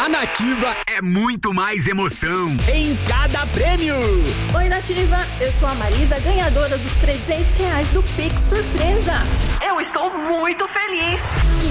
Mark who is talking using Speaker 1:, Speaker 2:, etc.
Speaker 1: A Nativa é muito mais emoção em cada prêmio.
Speaker 2: Oi, Nativa, eu sou a Marisa, ganhadora dos R$300 do Pix Surpresa. Eu estou muito feliz.